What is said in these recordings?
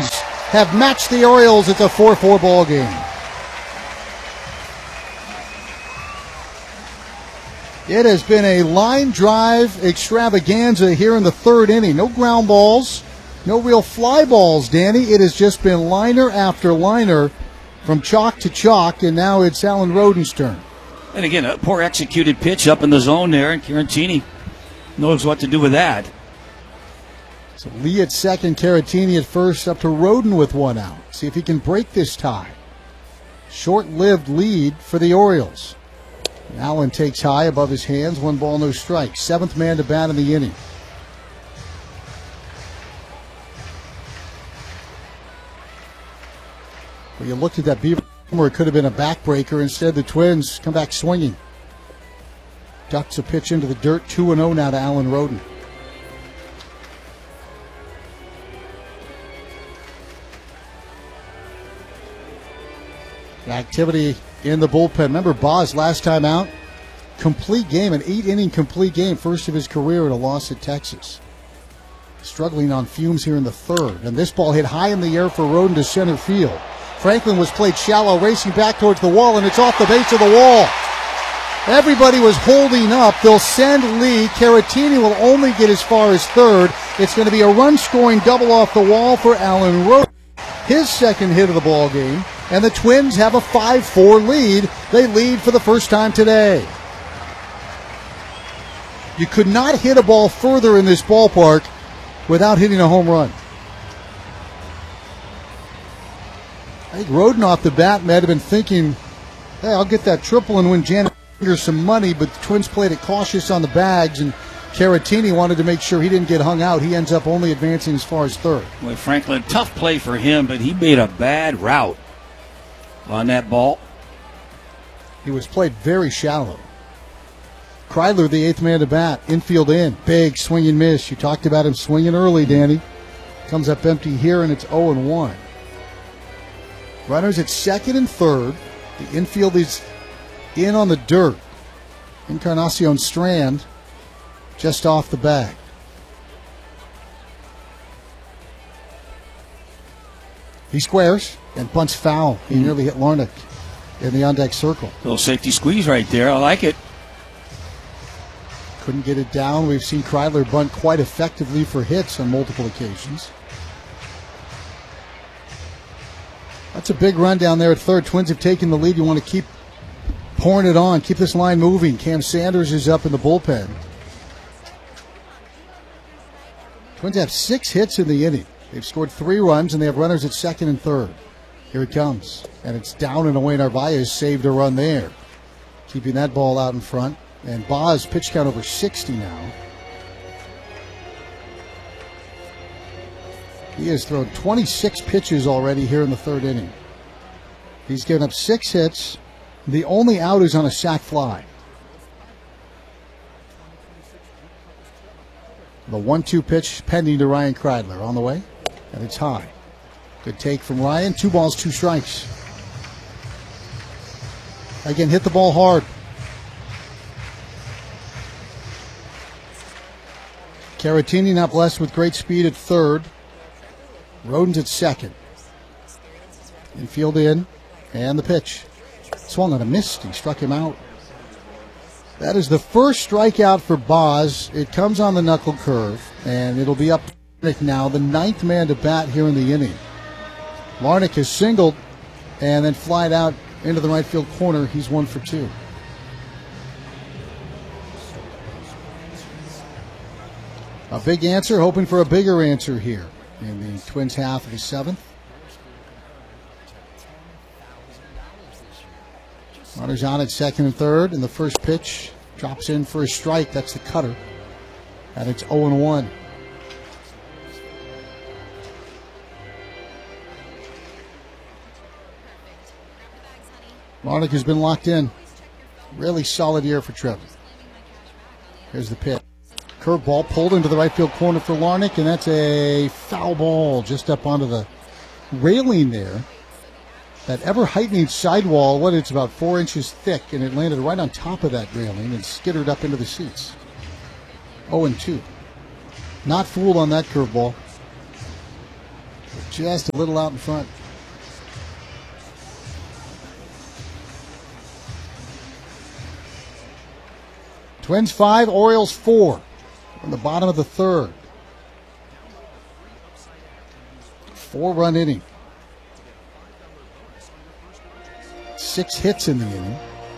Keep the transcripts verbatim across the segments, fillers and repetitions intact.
Twins have matched the Orioles. It's a four four ball game. It has been a line drive extravaganza here in the third inning. No ground balls, no real fly balls, Danny. It has just been liner after liner from chalk to chalk, and now it's Alan Roden's turn. And again, a poor executed pitch up in the zone there, and Caratini knows what to do with that. So Lee at second, Caratini at first, up to Roden with one out. See if he can break this tie. Short-lived lead for the Orioles. Allen takes high above his hands, one ball, no strikes. Seventh man to bat in the inning. Well, you looked at that Beaver where it could have been a backbreaker. Instead, the Twins come back swinging. Ducks a pitch into the dirt, two and oh now to Alan Roden. Activity in the bullpen. Remember Boz last time out? Complete game, an eight-inning complete game. First of his career at a loss at Texas. Struggling on fumes here in the third. And this ball hit high in the air for Roden to center field. Franklin was played shallow, racing back towards the wall, and it's off the base of the wall. Everybody was holding up. They'll send Lee. Caratini will only get as far as third. It's going to be a run-scoring double off the wall for Alan Roden. His second hit of the ball game. And the Twins have a five four lead. They lead for the first time today. You could not hit a ball further in this ballpark without hitting a home run. I think Roden off the bat might have been thinking, hey, I'll get that triple and win Janet some money, but the Twins played it cautious on the bags, and Caratini wanted to make sure he didn't get hung out. He ends up only advancing as far as third. Well, Franklin, tough play for him, but he made a bad route on that ball. He was played very shallow. Kreidler, the eighth man to bat, infield in. Big swing and miss. You talked about him swinging early, Danny. Comes up empty here, and it's oh and one. Runners at second and third. The infield is in on the dirt. Encarnacion Strand just off the bag. He squares and bunts foul. He mm. nearly hit Larnach in the on-deck circle. Little safety squeeze right there. I like it. Couldn't get it down. We've seen Kreidler bunt quite effectively for hits on multiple occasions. That's a big run down there at third. Twins have taken the lead. You want to keep pouring it on. Keep this line moving. Cam Sanders is up in the bullpen. Twins have six hits in the inning. They've scored three runs, and they have runners at second and third. Here it comes. And it's down and away. Narvaez saved a run there. Keeping that ball out in front. And Boz pitch count over sixty now. He has thrown twenty-six pitches already here in the third inning. He's given up six hits. The only out is on a sac fly. The one two pitch pending to Ryan Kreidler on the way. And it's high. Good take from Ryan. Two balls, two strikes. Again, hit the ball hard. Caratini not blessed with great speed at third. Roden's at second. Infield in. And the pitch. Swung on a miss. He struck him out. That is the first strikeout for Boz. It comes on the knuckle curve. And it'll be up to Larnach now, the ninth man to bat here in the inning. Larnach has singled and then flied out into the right field corner. He's one for two. A big answer, hoping for a bigger answer here in the Twins half of the seventh. Runners on at second and third, and the first pitch drops in for a strike. That's the cutter. And it's oh and one. Larnach has been locked in. Really solid year for Trevor. Here's the pitch. Curveball pulled into the right field corner for Larnach, and that's a foul ball just up onto the railing there. That ever-heightening sidewall, what, it's about four inches thick, and it landed right on top of that railing and skittered up into the seats. oh and two. Not fooled on that curveball. just a little out in front. Twins five, Orioles four. On the bottom of the third. Four-run inning. Six hits in the inning.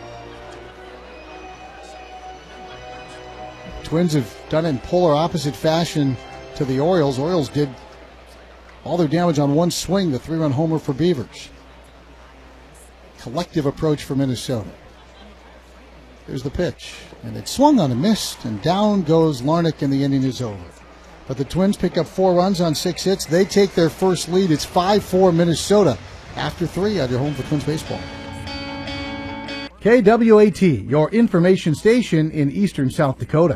Twins have done it in polar opposite fashion to the Orioles. Orioles did all their damage on one swing, the three-run homer for Beavers. Collective approach for Minnesota. Here's the pitch. And it swung on and missed, and down goes Larnach, and the inning is over. But the Twins pick up four runs on six hits. They take their first lead. It's five four Minnesota after three at your home for Twins baseball. K W A T, your information station in eastern South Dakota.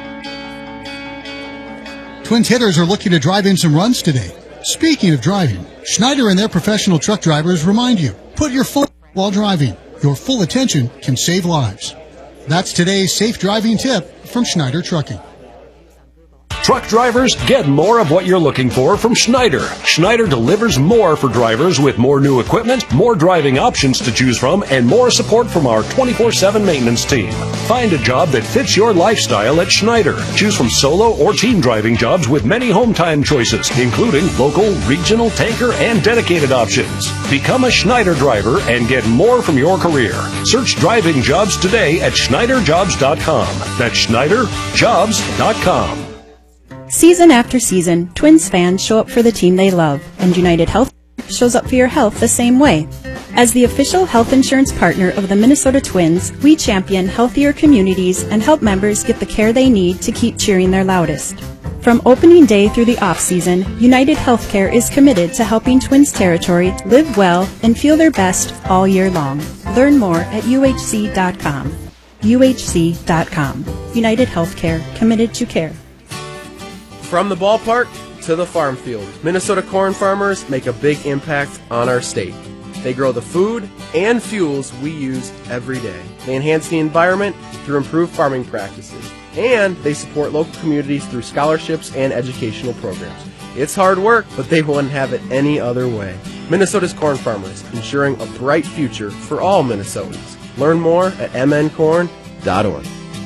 Twins hitters are looking to drive in some runs today. Speaking of driving, Schneider and their professional truck drivers remind you, put your foot while driving. Your full attention can save lives. That's today's safe driving tip from Schneider Trucking. Truck drivers, get more of what you're looking for from Schneider. Schneider delivers more for drivers with more new equipment, more driving options to choose from, and more support from our twenty-four seven maintenance team. Find a job that fits your lifestyle at Schneider. Choose from solo or team driving jobs with many home time choices, including local, regional, tanker, and dedicated options. Become a Schneider driver and get more from your career. Search driving jobs today at Schneider Jobs dot com. That's Schneider Jobs dot com. Season after season, Twins fans show up for the team they love, and United Health shows up for your health the same way. As the official health insurance partner of the Minnesota Twins, we champion healthier communities and help members get the care they need to keep cheering their loudest. From opening day through the off-season, United Healthcare is committed to helping Twins territory live well and feel their best all year long. Learn more at U H C dot com. U H C dot com. United Healthcare, committed to care. From the ballpark to the farm field, Minnesota corn farmers make a big impact on our state. They grow the food and fuels we use every day. They enhance the environment through improved farming practices. And they support local communities through scholarships and educational programs. It's hard work, but they wouldn't have it any other way. Minnesota's corn farmers, ensuring a bright future for all Minnesotans. Learn more at m n corn dot org.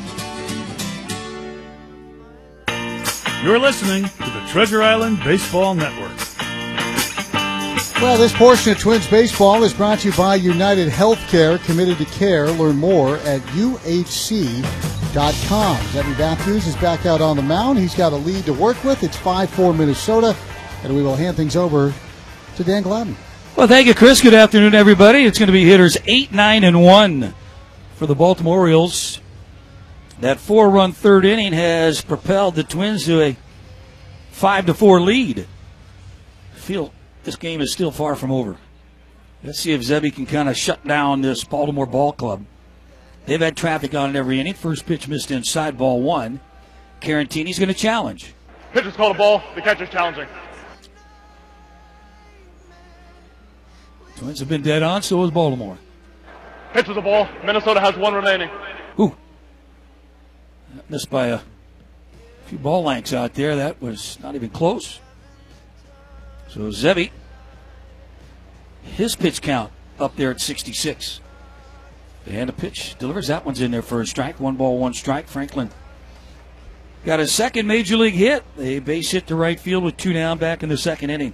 You're listening to the Treasure Island Baseball Network. Well, this portion of Twins Baseball is brought to you by United Healthcare, committed to care. Learn more at U H C dot com. Zebby Matthews is back out on the mound. He's got a lead to work with. It's five four Minnesota, and we will hand things over to Dan Gladden. Well, thank you, Chris. Good afternoon, everybody. It's going to be hitters eight, nine, and one for the Baltimore Orioles. That four-run third inning has propelled the Twins to a five to four lead. I feel this game is still far from over. Let's see if Zebby can kind of shut down this Baltimore ball club. They've had traffic on it every inning. First pitch missed inside, ball one. Carantini's going to challenge. Pitcher's called a ball. The catcher's challenging. Twins have been dead on, so is Baltimore. Pitch was a ball. Minnesota has one remaining. Ooh. Missed by a few ball lengths out there. That was not even close. So Zebby, his pitch count up there at sixty-six. And a pitch delivers. That one's in there for a strike. One ball, one strike. Franklin got his second major league hit. A base hit to right field with two down back in the second inning.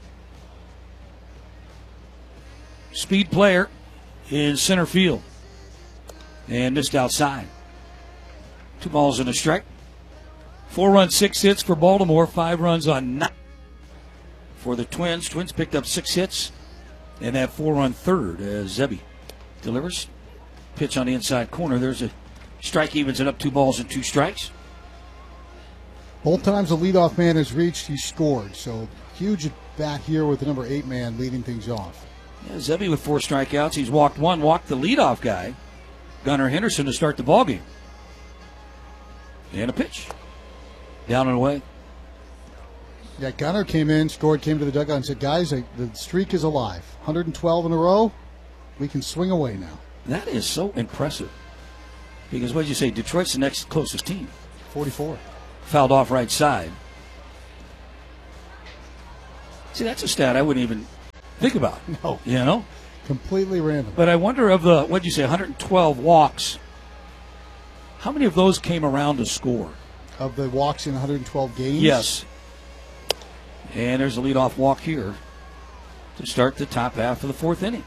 Speed player in center field. And missed outside. Two balls and a strike. Four runs, six hits for Baltimore. Five runs on nine for the Twins. Twins picked up six hits and that four-run third as Zebby delivers. Pitch on the inside corner. There's a strike, evens it up, two balls and two strikes. Both times the leadoff man has reached, he scored. So huge at bat here with the number eight man leading things off. Yeah, Zebby with four strikeouts. He's walked one, walked the leadoff guy, Gunnar Henderson, to start the ballgame. And a pitch. Down and away. Yeah, Gunnar came in, scored, came to the dugout and said, guys, the streak is alive. one hundred twelve in a row. We can swing away now. That is so impressive. Because what did you say? Detroit's the next closest team. forty-four. Fouled off right side. See, that's a stat I wouldn't even think about. No. You know? Completely random. But I wonder of the, what'd you say, one hundred twelve walks, how many of those came around to score? Of the walks in one hundred twelve games? Yes. And there's a leadoff walk here to start the top half of the fourth inning.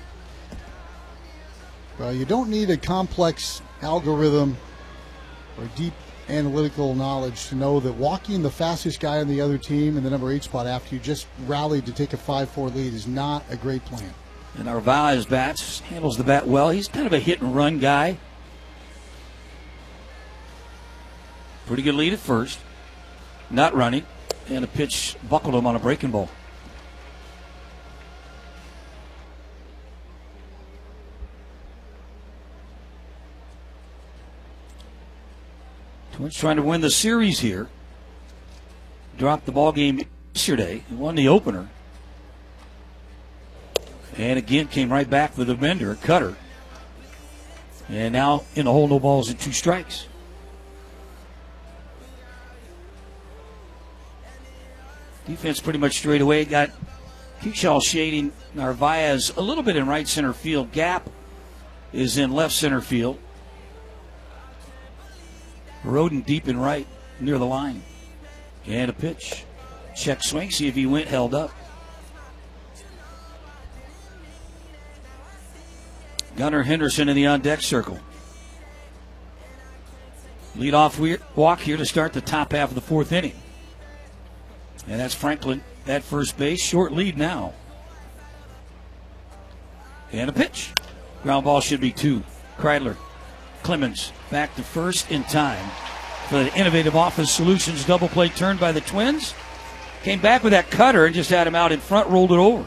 Well, you don't need a complex algorithm or deep analytical knowledge to know that walking the fastest guy on the other team in the number eight spot after you just rallied to take a five four lead is not a great plan. And Narvaez bats, handles the bat well. He's kind of a hit and run guy. Pretty good lead at first. Not running. And a pitch buckled him on a breaking ball. Twins trying to win the series here. Dropped the ball game yesterday. Won the opener. And again came right back with a bender, a cutter. And now in the hole, no balls and two strikes. Defense pretty much straight away. Got Kershaw shading Narvaez a little bit in right center field. Gap is in left center field. Roden deep in right near the line. And a pitch. Check swing, see if he went, held up. Gunnar Henderson in the on-deck circle. Lead-off walk here to start the top half of the fourth inning. And that's Franklin at first base. Short lead now. And a pitch. Ground ball should be two. Kreidler. Clemens back to first in time for the Innovative Office Solutions double play turn by the Twins. Came back with that cutter and just had him out in front, rolled it over.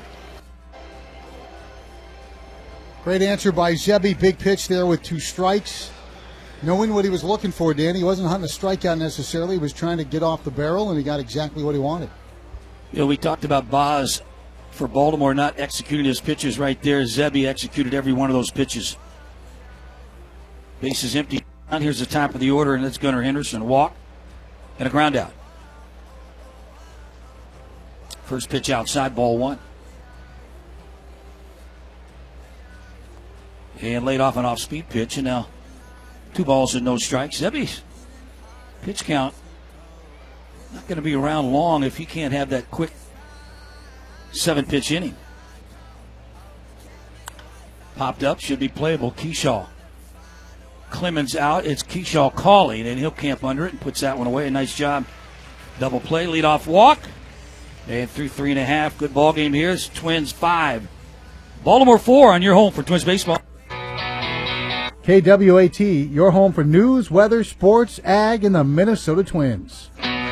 Great answer by Zebby. Big pitch there with two strikes. Knowing what he was looking for, Dan. He wasn't hunting a strikeout necessarily. He was trying to get off the barrel, and he got exactly what he wanted. You know, we talked about Boz for Baltimore not executing his pitches right there. Zebby executed every one of those pitches. Base is empty. Here's the top of the order, and it's Gunnar Henderson. A walk and a ground out. First pitch outside, ball one. And laid off an off-speed pitch, and now two balls and no strikes. Zebby's pitch count not going to be around long if he can't have that quick seven-pitch inning. Popped up, should be playable. Kershaw. Clemens out. It's Kershaw calling, and he'll camp under it and puts that one away. A nice job. Double play, leadoff walk. And through three and a half. Good ball game here. It's Twins five. Baltimore four on your home for Twins baseball. K W A T, your home for news, weather, sports, ag, and the Minnesota Twins.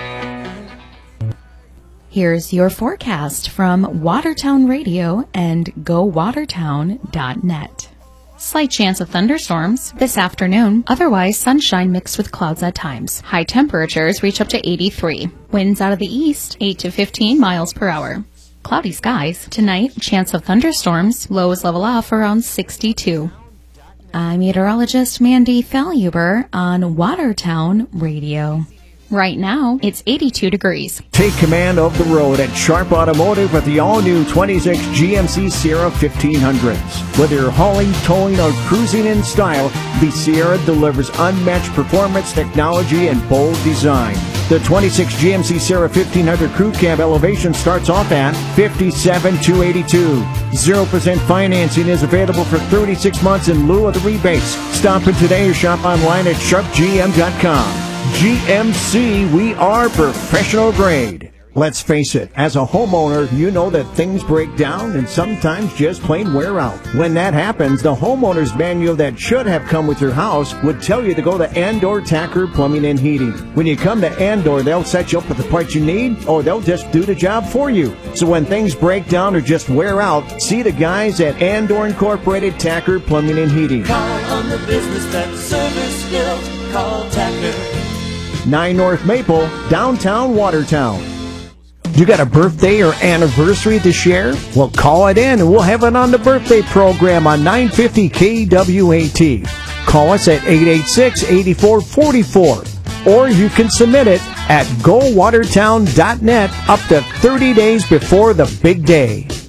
Here's your forecast from Watertown Radio and go watertown dot net. Slight chance of thunderstorms this afternoon. Otherwise, sunshine mixed with clouds at times. High temperatures reach up to eighty-three. Winds out of the east, eight to fifteen miles per hour. Cloudy skies. Tonight, chance of thunderstorms. Lows level off around sixty-two. I'm meteorologist Mandy Thalhuber on Watertown Radio. Right now, it's eighty-two degrees. Take command of the road at Sharp Automotive with the all-new twenty-six G M C Sierra fifteen hundreds. Whether you're hauling, towing, or cruising in style, the Sierra delivers unmatched performance, technology, and bold design. The twenty-six G M C Sierra fifteen hundred Crew Cab elevation starts off at fifty-seven thousand two hundred eighty-two dollars. zero percent financing is available for thirty-six months in lieu of the rebates. Stop in today or shop online at sharp g m dot com. G M C, we are professional grade. Let's face it, as a homeowner, you know that things break down and sometimes just plain wear out. When that happens, the homeowner's manual that should have come with your house would tell you to go to Andor Tacker Plumbing and Heating. When you come to Andor, they'll set you up with the parts you need, or they'll just do the job for you. So when things break down or just wear out, see the guys at Andor Incorporated Tacker Plumbing and Heating. Call on the business that's service built. Call Tacker. nine North Maple, downtown Watertown. You got a birthday or anniversary to share? Well, call it in and we'll have it on the birthday program on nine fifty K W A T. Call us at eight eight six, eight four four four. or you can submit it at go watertown dot net up to thirty days before the big day.